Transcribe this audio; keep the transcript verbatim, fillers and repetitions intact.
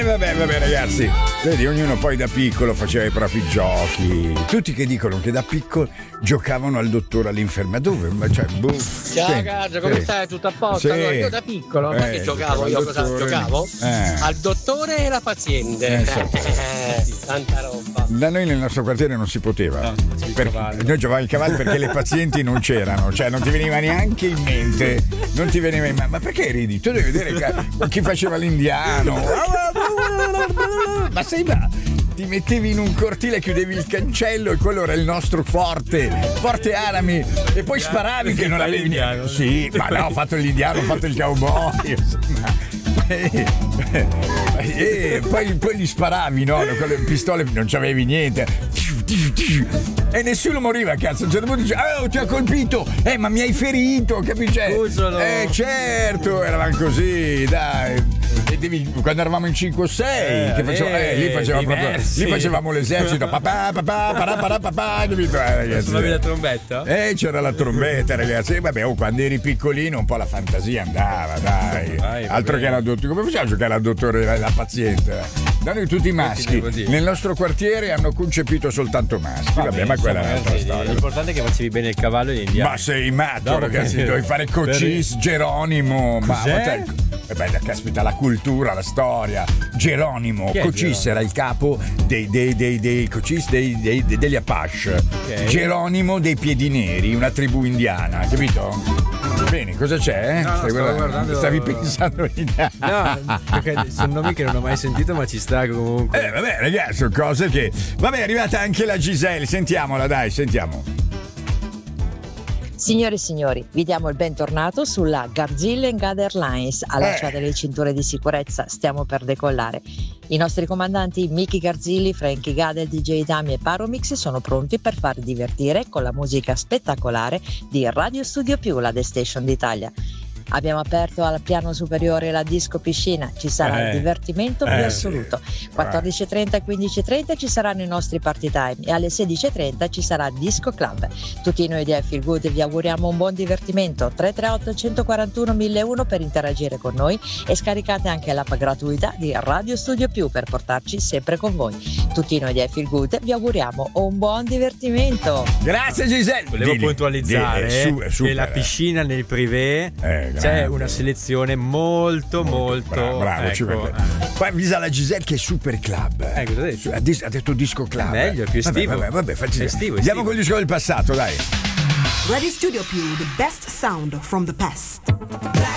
vabbè, vabbè ragazzi, vedi, ognuno poi da piccolo faceva i propri giochi. Tutti che dicono che da piccolo giocavano al dottore, all'infermiera. Dove? Cioè, boh. Ciao sì, Carlo, come sì. stai? Tutto a posto? Sì. Allora, io da piccolo, ma eh, che giocavo? Io cosa giocavo? Eh. Al dottore e alla paziente. Eh, esatto. eh, tanta roba. Da noi nel nostro quartiere non si poteva. No, per, noi giocavamo i cavalli perché le pazienti non c'erano, cioè non ti veniva neanche in mente. Non ti veniva in mente. Ma perché ridi? Tu devi vedere chi faceva l'indiano. Ma sei là? Ti mettevi in un cortile, chiudevi il cancello e quello era il nostro forte, forte Arami, e poi sparavi che non avevi niente. Sì, ma no, ho fatto l'indiano, ho fatto il cowboy. E, e poi, poi gli sparavi, no? Con le pistole non c'avevi niente. E nessuno moriva, cazzo. A un certo punto dice: oh, ti ha colpito, eh, ma mi hai ferito, capisci? Eh, certo, eravamo così, dai. E devi, quando eravamo in cinque o sei, eh, che facevamo, eh, lì, facevamo proprio, lì facevamo l'esercito, papà, papà, papà, papà, papà, capito? Eh, ragazzi. Suonavi la trombetta? Eh, c'era la trombetta, ragazzi. E vabbè, oh, quando eri piccolino un po' la fantasia andava, dai. Vai, altro che la dottore. Come facciamo a giocare al dottore e la paziente? Da noi tutti maschi. Nel nostro quartiere hanno concepito soltanto maschi. Vabbè, vabbè, ma quella è un'altra storia. L'importante è che facevi bene il cavallo e gli indiani. Ma sei matto, no, ragazzi, perché... devi fare Cocis, Geronimo. Cos'è? Ma e beh, caspita, la cultura, la storia. Geronimo, Cocis era il capo dei dei dei dei Cocis dei, dei, dei, degli Apache. Okay. Geronimo dei Piedi Neri, una tribù indiana, capito? Bene, cosa c'è? No, no, Stai guardando... guardando... Stavi pensando in... No, perché sono nomi che non ho mai sentito, ma ci sta comunque. Eh, vabbè, ragazzi, sono cose che... Vabbè, è arrivata anche la Giselle, sentiamola, dai, sentiamo. Signore e signori, vi diamo il bentornato sulla Garzille Gather Lines. Allacciate eh. le cinture di sicurezza, stiamo per decollare. I nostri comandanti Mickey Garzilli, Frankie Gadel, D J Dami e Paromix sono pronti per farvi divertire con la musica spettacolare di Radio Studio Più, la The Station d'Italia. Abbiamo aperto al piano superiore la disco piscina, ci sarà eh, il divertimento più eh, assoluto. quattordici e trenta e quindici e trenta ci saranno i nostri party time e alle sedici e trenta ci sarà Disco Club. Tutti noi di I Feel Good vi auguriamo un buon divertimento. tre tre otto uno quattro uno mille uno per interagire con noi e scaricate anche l'app gratuita di Radio Studio Più per portarci sempre con voi. Tutti noi di I Feel Good vi auguriamo un buon divertimento. Grazie Giselle. Volevo Dili, puntualizzare dili, su, su, che la piscina nel privé eh, c'è una selezione molto molto, molto bravo, bravo ecco. Ci poi avvisa la Giselle che è super club. Eh, cosa ha detto? Ha, dis- ha detto disco club. È meglio, è più estivo. Vabbè, vabbè, vabbè, estivo, estivo. Andiamo col disco del passato, dai. Radio Studio Più, the best sound from the past.